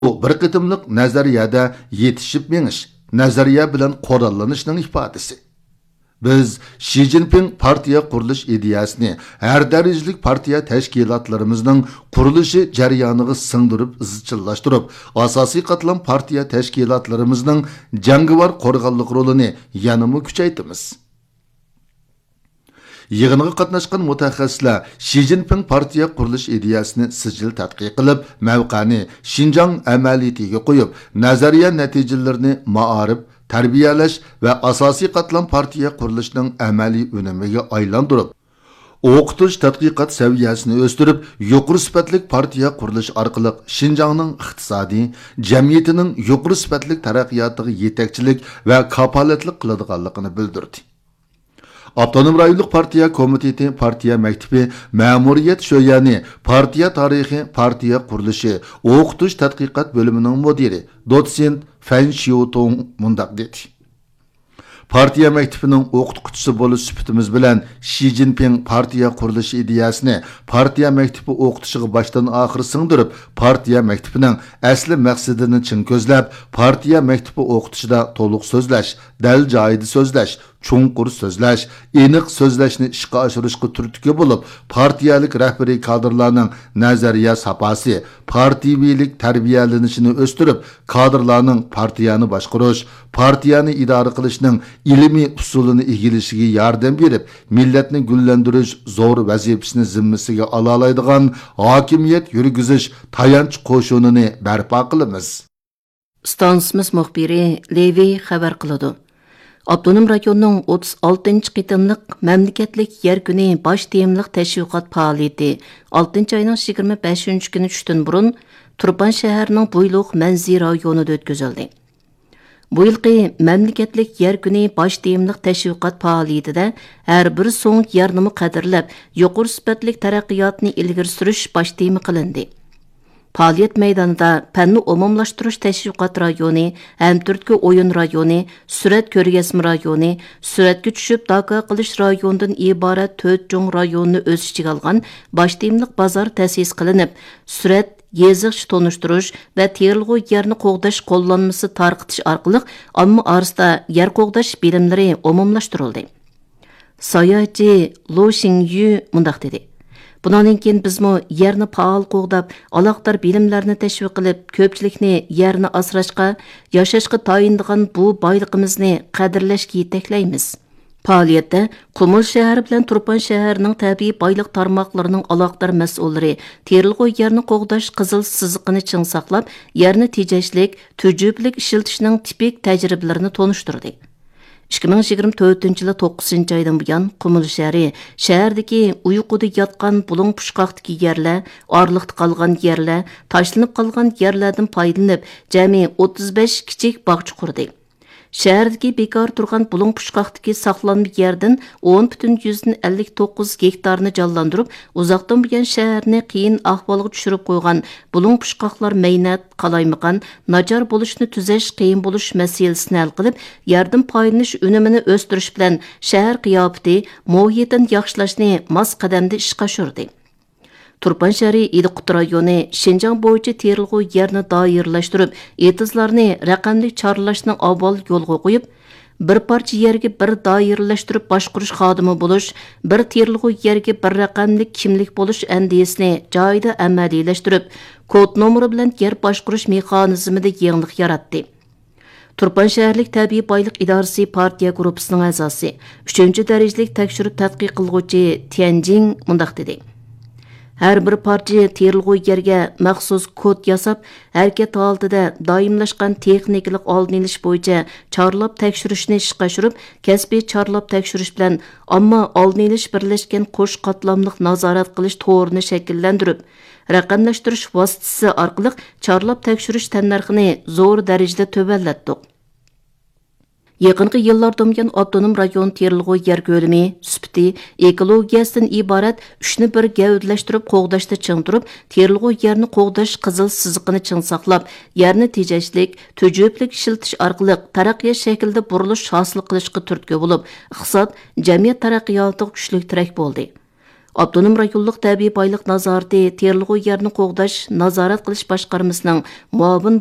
Bu bir qitimliq nazariyada yetishib menish, nazariya bilan qurollanishning ifodasi. Biz Xi Jinping partiya qurilish ideyasini har darajalik partiya tashkilotlarimizning qurilishi jarayoniga singdirib izchillashtirib, asosiy qatlam partiya tashkilotlarimizning jangovar qo'rg'onlik rolini yanada kuchaytiramiz. Yig'inga qatnashgan mutaxassislar Xi Jinping partiya qurilish ideyasini sijil tadqiq qilib, mavqani Xinjiang amaliyatiga qo'yib, nazariya natijalarini ma'arif, tarbiyalash va asosiy qatlam partiya qurilishining amaliy unimiga aylantirib, o'qitish tadqiqot saviyasini o'stirib, yuqori sifatli partiya qurilish orqali Xinjiangning iqtisodiy, jamiyatining yuqori sifatli taraqqiyotiga yetakchilik va kapolatlik qiladiganligini bildirdi. Avtonom rayonlik partiya komiteti, partiya maktabi, ma'muriyat sho'yani, partiya tarixi, partiya qurilishi, o'qitish tadqiqot bo'limining mudiri, dotsent Fan Xiutong mundaq dedi. Partiya maktabining o'qituvchisi bo'lish sifatimiz bilan Xi Jinping partiya qurilishi ideyasini partiya maktabi o'qitishiga boshdan oxir singdirib, partiya maktabining asli maqsadini chin ko'zlab, partiya maktabi o'qitishida to'liq so'zlash, dal joyida so'zlash, chunqur so'zlash, aniq so'zlashni ishga oshirishga turtki bo'lib, partiyalik rahbariy kadrlarning nazariya saposi, partiyalik tarbiyalanishini o'stirib, kadrlarning partiyani boshqarish, partiyani idora qilishning ilmiy usulini egilishiga yordam berib, millatni gullantirish zo'r vazifasini zimmasiga ola oladigan hokimiyat yurgizish tayanch qo'shinini barpo qilamiz. Stansimiz muxbiri Levi xabar qiladi. Avtonom rayonning 36-qitimliq mamlakatlik yer kuni bosh temliq tashviqot faoliyati 6-oyning 25-kuni tushdan burun Turpan shaharining Bo'yliq Manzi rayonida o'tkazildi. Bu yilgi mamlakatlik yer kuni bosh temliq tashviqot faoliyatida har bir so'ng yerni qadrlab, yuqori sifatli taraqqiyotni ilgari surish bosh tema qilindi. Faaliyet meydanında fənni umumlaştırış təşviqat rayonu, Həmtürkü oyun rayonu, Sürət körgəsmi rayonu, Sürətki düşüb daka qilish rayonundan ibarat 4 çoğ rayonunu öz içine alğan baş temliq bazar təsis qilinib, Sürət yeziq tonuşturuş və terilğu yerini qoğdaş qollanması tarqıtış arqılıq amma arasında yer qoğdaş bilimləri umumlaştırıldı. Sayahatçı Lo Xingyu mundaq dedi. Bundan keyin bizmo yerni faol qo'g'dab, aloqador bilimlarni tashviq qilib, ko'pchilikni yerni asrashga, yashashga tayindigan bu boyligimizni qadrlashga yetaklaymiz. Faoliyatda Qumul shahri bilan Turpan shahrining tabiiy boylik tarmoqlarining aloqador mas'ullari terilg'u yerni qo'g'dash qizil siziqini ching saqlab, yerni tejashlik, tujublik ishiltishning tipik tajribalarini tonishtirdi. 2024-yılı 9 aydan buyan Qumul şəhərdəki uyquda yatqan bulun puşqaqdakı yerlər, arlıqda qalğan yerlər, taşlanıb qalğan yerlərdən faydalanıb, cəmi 35 kiçik bağça qurdu. Şəhərdəki bekar turğan bulun puşqaqdakı saqlanma yerdən 10,59 gektarını canlandırıb, uzaqdan buyan şəhərni qiyin ahvalğa düşürüb qoyğan bulun puşqaqlar meynat, qalaymıqan, nacar bo'lishni tuzash qiyin bo'lish masalasini hal qilib, yardım paylanış önümini o'stirish bilan shahar qiyofati, muhitini yaxshilashni mos qadamda ishga oshirdi. Turpan shahri Iliqut rayoni Xinjiang bo'yicha terilg'u yerni doirlashtirib, etizlarni raqamli chorlashning avval yo'lga qo'yib, bir parcha yerga bir doirlashtirib boshqarish xodimi bo'lish, bir terilg'u yerga bir raqamli kimlik bo'lish andisini joyida amaliylashtirib, kod nomeri bilan yer boshqarish mexanizmida yangilik yaratdi. Turpan shaharlik tabiiy boylik idorasi partiya guruhisining a'zosi, 3-darajalik tekshirib tadqiq qilguvchi Tianjin mundaq dedi. Her bir parça terilg'u yerga maxsus kod yasab, harakat holatida doimlashgan texnikalik oldin olish bo'yicha chorlab tekshirishni ishga oshirib, kasbiy chorlab tekshirish bilan ammo oldin olish birlashgan qo'sh qatlamliq nazorat qilish to'g'rini shakllantirib, raqamlashtirish vositasi orqali chorlab tekshirish tannarxini zo'r darajada tubanlatdik. Yaqinqi yillarda buyon avtonom rayon terilg'u yer ko'lami, sifati, ekologiyasidan iborat 3ni bir gavdalashtirib qo'g'dashda ching turib, terilg'u yerni qo'g'dash qizil siziqini ching saqlab, yerni tejashlik, tujublik ishiltish orqali taraqqiyot shaklida burilish hosil qilishga turtki bo'lib, iqtisod, jamiyat taraqqiyotiga kuchli tirak bo'ldi. Abdunum rayonluq təbii baylıq nazarəti, terilğu yerini qoğdaş, nazarat qilish başqarmasının muavin